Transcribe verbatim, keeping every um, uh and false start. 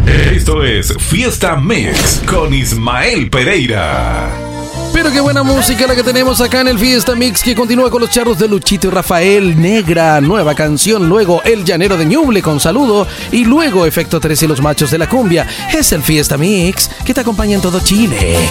Esto es Fiesta Mix con Ismael Pereira. Pero qué buena música la que tenemos acá en el Fiesta Mix, que continúa con los charros de Luchito y Rafael. Negra, nueva canción, luego El Llanero de Ñuble con Saludo y luego Efecto tres y los Machos de la Cumbia. Es el Fiesta Mix que te acompaña en todo Chile.